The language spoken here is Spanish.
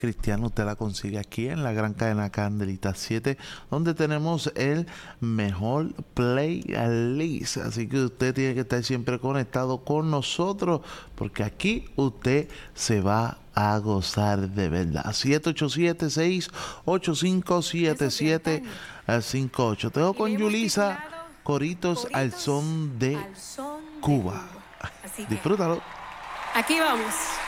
Cristiano, usted la consigue aquí en la gran cadena Candelita 7, donde tenemos el mejor playlist. Así que usted tiene que estar siempre conectado con nosotros, porque aquí usted se va a gozar de verdad. 787-685-7758. Tengo con Yulisa Coritos al son de Cuba. Disfrútalo. Aquí vamos.